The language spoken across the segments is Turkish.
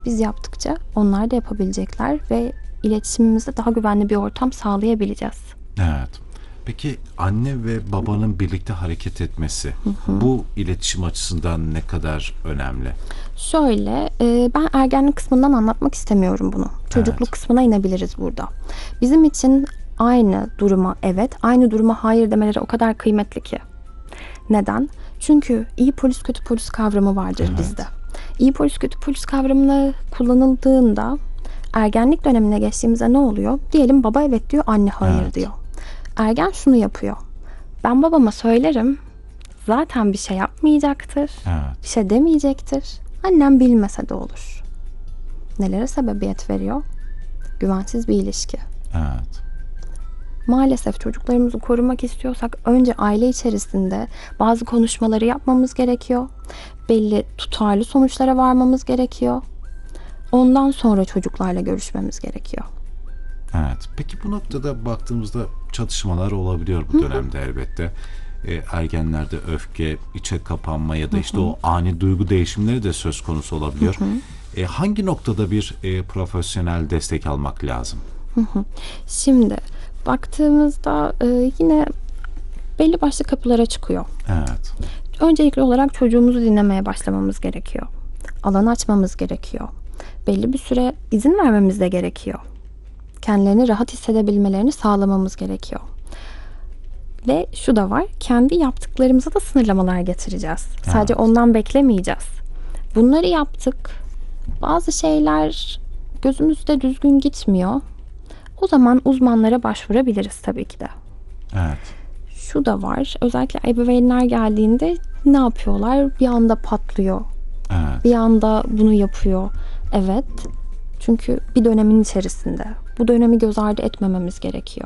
Biz yaptıkça onlar da yapabilecekler ve iletişimimizde daha güvenli bir ortam sağlayabileceğiz. Evet. Peki anne ve babanın birlikte hareket etmesi bu iletişim açısından ne kadar önemli? Şöyle, ben ergenlik kısmından anlatmak istemiyorum bunu. Çocukluk Evet. kısmına inebiliriz burada. Bizim için aynı duruma evet, aynı duruma hayır demeleri o kadar kıymetli ki. Neden? Çünkü iyi polis kötü polis kavramı vardır Evet. bizde. İyi polis kötü polis kavramını kullanıldığında ergenlik dönemine geçtiğimizde ne oluyor? Diyelim baba evet diyor, anne hayır Evet. diyor. Ergen şunu yapıyor. Ben babama söylerim, zaten bir şey yapmayacaktır, bir Evet. şey demeyecektir. Annem bilmese de olur. Nelere sebebiyet veriyor? Güvensiz bir ilişki. Evet. Maalesef çocuklarımızı korumak istiyorsak önce aile içerisinde bazı konuşmaları yapmamız gerekiyor. Belli tutarlı sonuçlara varmamız gerekiyor. Ondan sonra çocuklarla görüşmemiz gerekiyor. Evet. Peki bu noktada baktığımızda çatışmalar olabiliyor bu dönemde elbette. Ergenlerde öfke, içe kapanma ya da işte o ani duygu değişimleri de söz konusu olabiliyor. Hangi noktada bir profesyonel destek almak lazım? Şimdi baktığımızda yine belli başlı kapılara çıkıyor. Evet. Öncelikli olarak çocuğumuzu dinlemeye başlamamız gerekiyor. Alan açmamız gerekiyor. Belli bir süre izin vermemiz de gerekiyor. Kendilerini rahat hissedebilmelerini sağlamamız gerekiyor. Ve şu da var, kendi yaptıklarımıza da sınırlamalar getireceğiz. Sadece Evet. ondan beklemeyeceğiz. Bunları yaptık. Bazı şeyler gözümüzde düzgün gitmiyor. O zaman uzmanlara başvurabiliriz tabii ki de. Evet. Şu da var, özellikle ebeveynler geldiğinde ne yapıyorlar? Bir anda patlıyor. Evet. Bir anda bunu yapıyor. Evet. Çünkü bir dönemin içerisinde. Bu dönemi göz ardı etmememiz gerekiyor.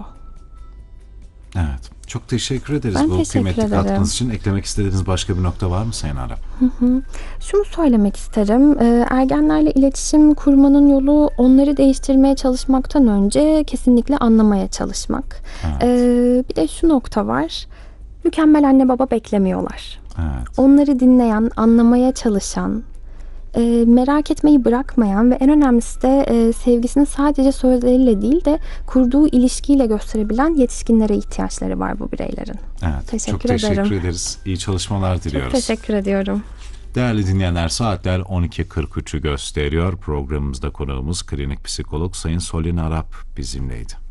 Evet. Çok teşekkür ederiz Ben bu teşekkür kıymetli ederim. katkınız için. Eklemek istediğiniz başka bir nokta var mı Sayın Arap? Şunu söylemek isterim. Ergenlerle iletişim kurmanın yolu onları değiştirmeye çalışmaktan önce kesinlikle anlamaya çalışmak. Evet. Bir de şu nokta var. Mükemmel anne baba beklemiyorlar. Evet. Onları dinleyen, anlamaya çalışan, merak etmeyi bırakmayan ve en önemlisi de sevgisini sadece sözleriyle değil de kurduğu ilişkiyle gösterebilen yetişkinlere ihtiyaçları var bu bireylerin. Evet. Çok Teşekkür teşekkür ederim. ederiz. İyi çalışmalar Çok diliyoruz. teşekkür ediyorum. Değerli dinleyenler, saatler 12.43'ü gösteriyor. Programımızda konuğumuz klinik psikolog Sayın Solin Arap bizimleydi.